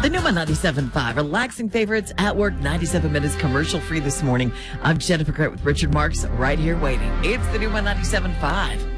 The new one 97.5. Relaxing favorites at work, 97 minutes commercial free this morning. I'm Jennifer Crate with Richard Marks right here waiting. It's the new one 97.5.